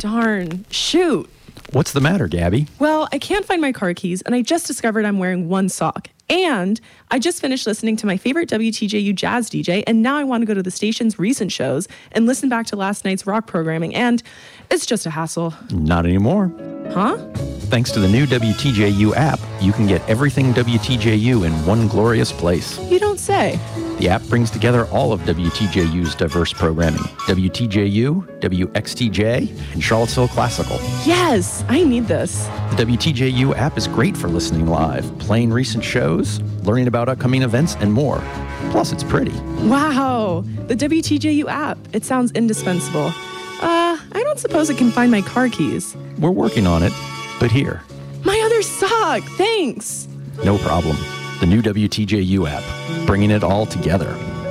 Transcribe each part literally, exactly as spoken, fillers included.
Darn. Shoot. What's the matter, Gabby? Well, I can't find my car keys, and I just discovered I'm wearing one sock. And I just finished listening to my favorite W T J U jazz D J, and now I want to go to the station's recent shows and listen back to last night's rock programming, and it's just a hassle. Not anymore. Huh? Thanks to the new W T J U app, you can get everything W T J U in one glorious place. You don't say. The app brings together all of W T J U's diverse programming. W T J U, W X T J, and Charlottesville Classical. Yes, I need this. The W T J U app is great for listening live, playing recent shows, learning about upcoming events, and more. Plus, it's pretty. Wow, the W T J U app. It sounds indispensable. Uh, I don't suppose it can find my car keys. We're working on it, but here. My other sock, thanks. No problem. The new W T J U app, bringing it all together.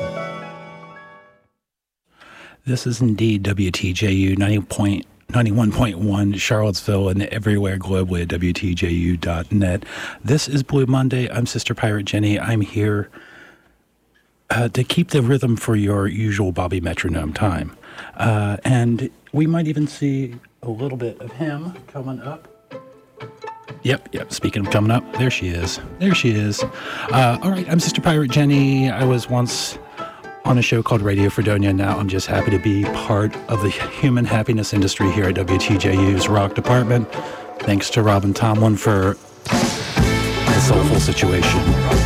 This is indeed W T J U ninety-one point one Charlottesville and everywhere globally at W T J U dot net. This is Blue Monday. I'm Sister Pirate Jenny. I'm here uh, to keep the rhythm for your usual Bobby Metronome time. Uh, and we might even see a little bit of him coming up. Yep, yep. Speaking of coming up, there she is. There she is. Uh, all right, I'm Sister Pirate Jenny. I was once on a show called Radio Fredonia. Now I'm just happy to be part of the human happiness industry here at W T J U's Rock Department. Thanks to Robin Tomlin for the soulful situation.